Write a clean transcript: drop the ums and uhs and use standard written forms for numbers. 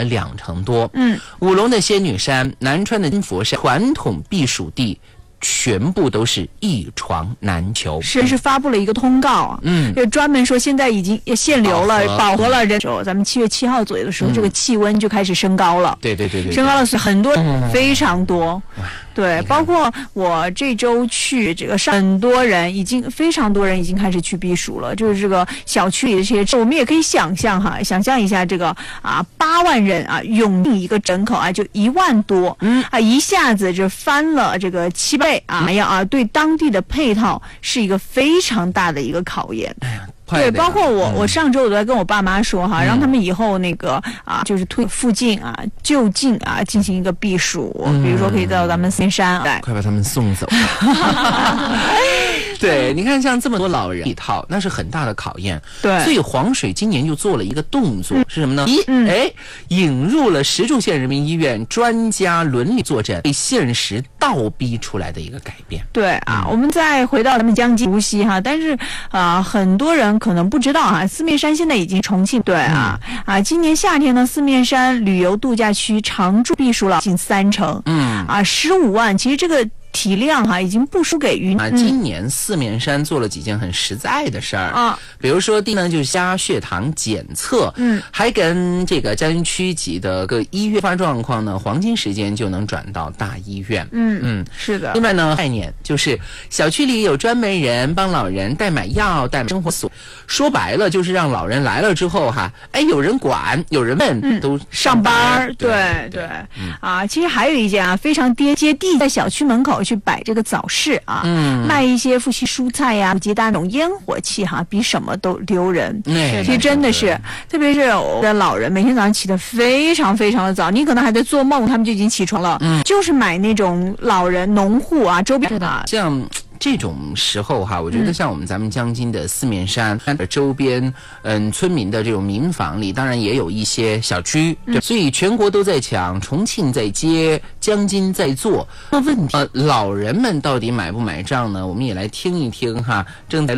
了2成多。武隆的仙女山、南川的金佛山传统避暑地全部都是一床难求， 是发布了一个通告啊，就专门说现在已经限流了，饱和了人手。咱们7月7号左右的时候，这个气温就开始升高了， 对， 升高了，很多非常多。对，包括我这周去这个非常多人已经开始去避暑了，就是这个小区里的这些，我们也可以想象一下这个8万人涌进一个人口就1万多，一下子就翻了这个7倍对当地的配套是一个非常大的一个考验。对，包括我上周我都在跟我爸妈说让他们以后那个就是推附近就近进行一个避暑，比如说可以到咱们四面山快把他们送走。对，你看像这么多老人一套，那是很大的考验。 对， 所以黄水今年就做了一个动作，是什么呢？引入了石柱县人民医院专家伦理坐诊，被现实倒逼出来的一个改变。 对我们再回到咱们江津无锡但是很多人可能不知道四面山现在已经重庆今年夏天呢，四面山旅游度假区常住避暑老近3成，15万，其实这个体量已经不输给云南。 今年四面山做了几件很实在的事儿比如说第一呢就是加血糖检测，还跟这个江津区级的各医院发状况呢，黄金时间就能转到大医院。 是的。 另外呢，概念就是小区里有专门人帮老人代买药、代买生活所，说白了就是让老人来了之后有人管，有人问，都上班。对其实还有一件非常接地，在小区门口去摆这个早市卖一些富硒蔬菜呀、鸡蛋，那种烟火气比什么都丢人。其实真的是，特别是我的老人，每天早上起得非常非常的早，你可能还在做梦，他们就已经起床了。就是买那种老人农户周边的， 像这种时候我觉得像我们咱们江津的四面山周边村民的这种民房里，当然也有一些小区，所以全国都在抢，重庆在接，江津在做。那问题老人们到底买不买账呢？我们也来听一听正在